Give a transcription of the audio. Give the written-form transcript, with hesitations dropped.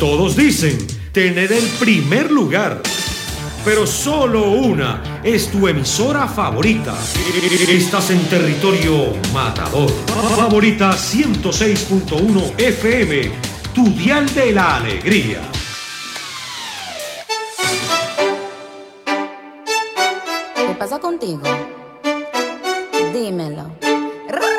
Todos dicen tener el primer lugar, pero solo una es tu emisora favorita. Estás en territorio matador. Favorita 106.1 FM, tu dial de la alegría. ¿Qué pasa contigo? Dímelo.